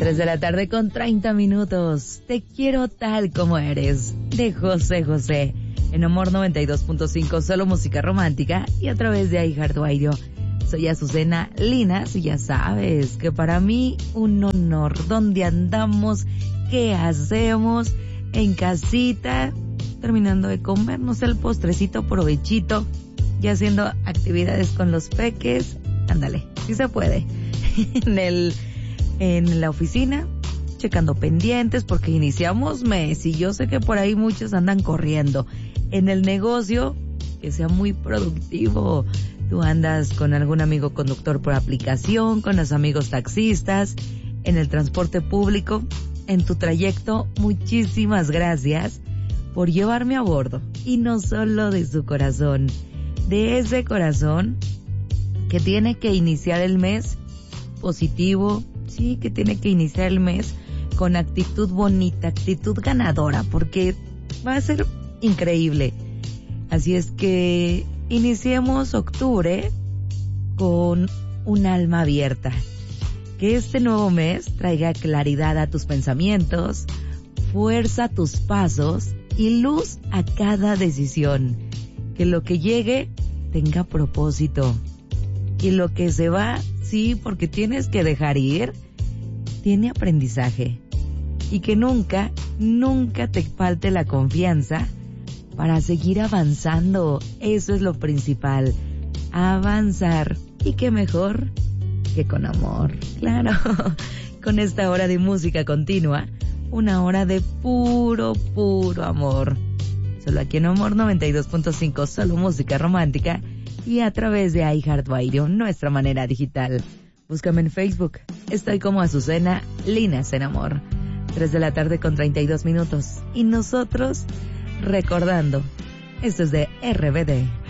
3 de la tarde con 30 minutos. Te quiero tal como eres, de José José. En Amor 92.5, solo música romántica y a través de iHeartRadio. Soy Azucena Linas y ya sabes que para mí un honor. ¿Dónde andamos? ¿Qué hacemos? En casita, terminando de comernos el postrecito, provechito, y haciendo actividades con los peques. Ándale, sí se puede. En la oficina, checando pendientes porque iniciamos mes y yo sé que por ahí muchos andan corriendo. En el negocio, que sea muy productivo. Tú andas con algún amigo conductor por aplicación, con los amigos taxistas, en el transporte público, en tu trayecto. Muchísimas gracias por llevarme a bordo. Y no solo de su corazón, de ese corazón que tiene que iniciar el mes positivo. Sí, que tiene que iniciar el mes con actitud bonita, actitud ganadora, porque va a ser increíble. Así es que iniciemos octubre con un alma abierta. Que este nuevo mes traiga claridad a tus pensamientos, fuerza a tus pasos y luz a cada decisión. Que lo que llegue tenga propósito. Y lo que se va, sí, porque tienes que dejar ir, tiene aprendizaje. Y que nunca, nunca te falte la confianza para seguir avanzando. Eso es lo principal, avanzar. Y qué mejor que con amor, claro. Con esta hora de música continua, una hora de puro, puro amor. Solo aquí en Amor 92.5, solo música romántica. Y a través de iHeartRadio, nuestra manera digital. Búscame en Facebook. Estoy como Azucena Linas en Amor. 3 de la tarde con 32 minutos. Y nosotros recordando. Esto es de RBD.